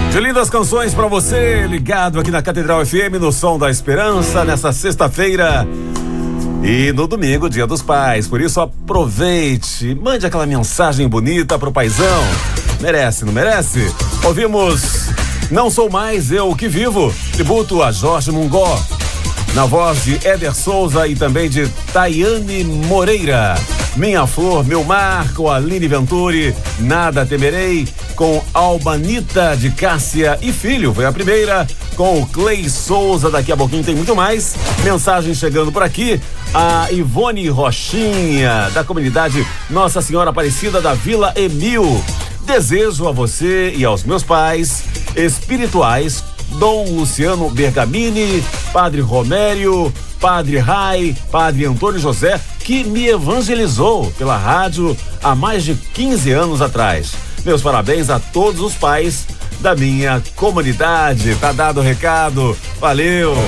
De lindas canções pra você, ligado aqui na Catedral FM, no Som da Esperança, nessa sexta-feira e no domingo, Dia dos Pais. Por isso, aproveite, mande aquela mensagem bonita pro paizão. Merece, não merece? Ouvimos Não Sou Mais Eu Que Vivo, tributo a Jorge Mungó, na voz de Éder Souza e também de Tayane Moreira. Minha Flor, Meu Mar, com Aline Venturi, Nada Temerei, com Albanita de Cássia e Filho, foi a primeira, com o Clay Souza. Daqui a pouquinho tem muito mais mensagem chegando por aqui. A Ivone Rochinha, da comunidade Nossa Senhora Aparecida da Vila Emil. Desejo a você e aos meus pais espirituais, Dom Luciano Bergamini, Padre Romério, Padre Rai, Padre Antônio José, que me evangelizou pela rádio há mais de 15 anos atrás. Meus parabéns a todos os pais da minha comunidade. Tá dado o recado. Valeu.